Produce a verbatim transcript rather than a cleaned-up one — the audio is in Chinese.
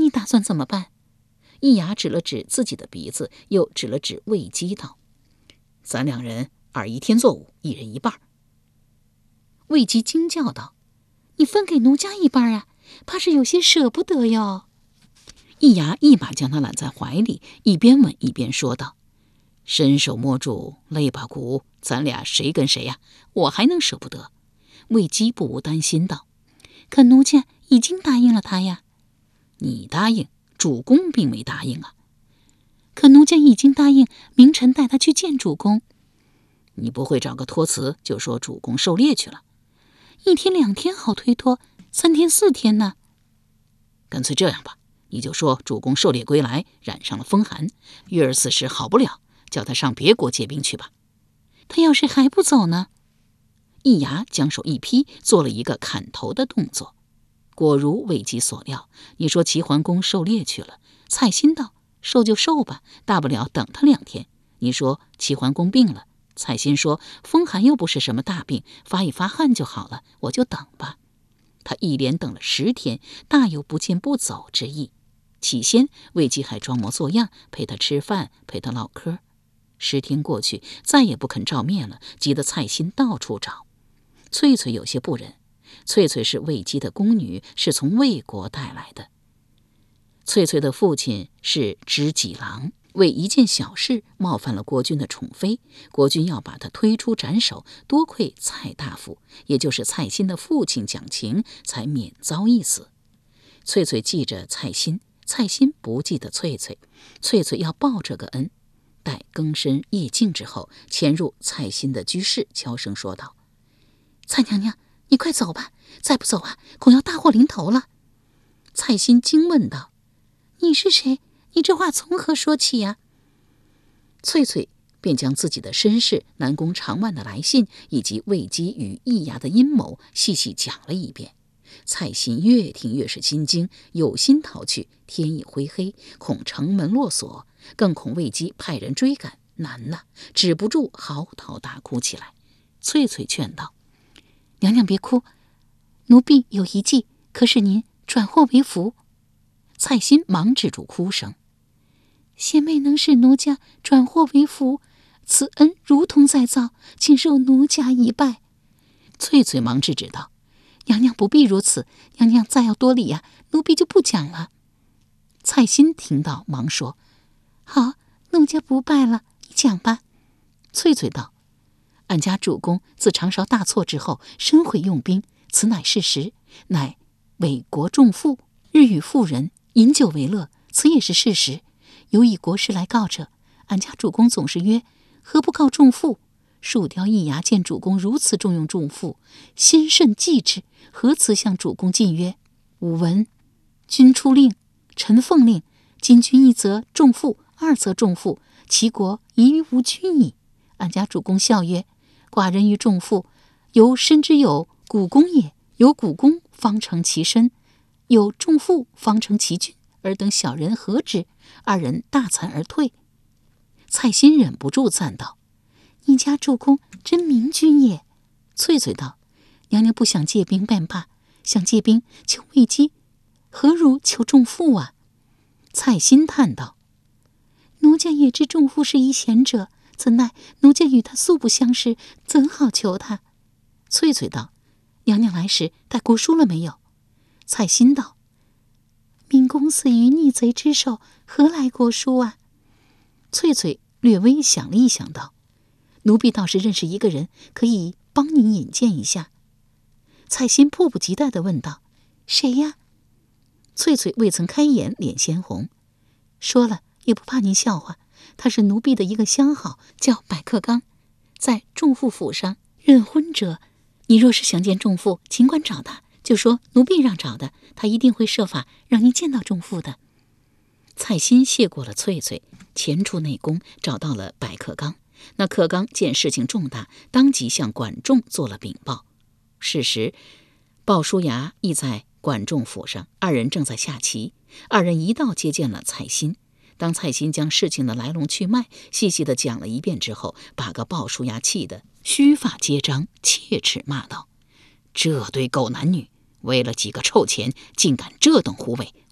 你打算怎么办？易牙指了指自己的鼻子，又指了指魏姬道：咱两人二一天作五，一人一半。魏姬惊叫道：你分给奴家一半啊，怕是有些舍不得哟。易牙一把将他揽在怀里，一边吻一边说道：伸手摸住肋巴骨，咱俩谁跟谁呀、啊？我还能舍不得？魏姬不无担心道：可奴家已经答应了他呀。你答应，主公并没答应啊。可奴家已经答应明晨带他去见主公。你不会找个托词就说主公狩猎去了？一天两天好推脱，三天四天呢？干脆这样吧，你就说主公狩猎归来染上了风寒，月儿此时好不了，叫他上别国借兵去吧。他要是还不走呢？易牙将手一劈，做了一个砍头的动作。果如魏姬所料，你说齐桓公狩猎去了，蔡新道：受就受吧，大不了等他两天。你说齐桓公病了，蔡新说风寒又不是什么大病，发一发汗就好了，我就等吧。他一连等了十天，大有不见不走之意。起先魏姬还装模作样陪他吃饭，陪他唠嗑。十天过去，再也不肯照面了，急得蔡新到处找。翠翠有些不忍，翠翠是魏姬的宫女，是从魏国带来的。翠翠的父亲是知己郎，为一件小事冒犯了国君的宠妃，国君要把他推出斩首，多亏蔡大夫，也就是蔡新的父亲讲情，才免遭一死。翠翠记着蔡新，蔡新不记得翠翠，翠翠要报这个恩。待更深夜静之后，潜入蔡新的居室，悄声说道：蔡娘娘，你快走吧，再不走啊，恐要大祸临头了。蔡新惊问道：你是谁？你这话从何说起呀、啊？翠翠便将自己的身世、南宫长万的来信，以及魏姬与易牙的阴谋细细讲了一遍。蔡新越听越是心惊，有心逃去，天已灰黑，恐城门落锁，更恐魏姬派人追赶，难了，止不住嚎啕大哭起来。翠翠劝道：娘娘别哭，奴婢有一计，可使您转祸为福。蔡新忙止住哭声：贤妹能使奴家转祸为福，此恩如同在造，请受奴家一拜。翠翠忙制止道：娘娘不必如此，娘娘再要多礼呀、啊，奴婢就不讲了。蔡新听到，忙说：好，奴家不拜了，你讲吧。翠翠道：俺家主公自长勺大错之后，深悔用兵，此乃事实，乃为国重负，日与妇人饮酒为乐，此也是事实。有以国事来告者，俺家主公总是曰：何不告重负？树雕易牙见主公如此重用重负，心甚忌之，何辞向主公进曰：吾闻君出令，臣奉令，今君一则重负，二则重负，齐国宜于无君矣。俺家主公笑曰：寡人于重负，由深知有古公也，有古公方成其身，有重负方成其君，尔等小人何之？二人大惭而退。蔡新忍不住赞道：你家主公真明君也。翠翠道：娘娘不想借兵便罢，想借兵求魏姬，何如求重负啊？蔡新叹道：奴家也知重负是一贤者，怎奈奴家与他素不相识，怎好求他？翠翠道：娘娘来时带国书了没有？蔡新道：明公死于逆贼之手，何来国书啊？翠翠略微想了一想道：奴婢倒是认识一个人，可以帮您引荐一下。蔡新迫不及待地问道：谁呀？翠翠未曾开言，脸先红，说了也不怕您笑话，他是奴婢的一个相好，叫百克刚，在仲父府上任婚者。你若是想见仲父，尽管找他，就说奴婢让找的，他一定会设法让您见到仲父的。蔡新谢过了翠翠，前出内宫，找到了百克刚。那克刚见事情重大，当即向管仲做了禀报。是时鲍叔牙亦在管仲府上，二人正在下棋。二人一道接见了蔡新。当蔡新将事情的来龙去脉细细地讲了一遍之后，把个鲍叔牙气得须发皆张，切齿骂道：这对狗男女，为了几个臭钱，竟敢这等胡为，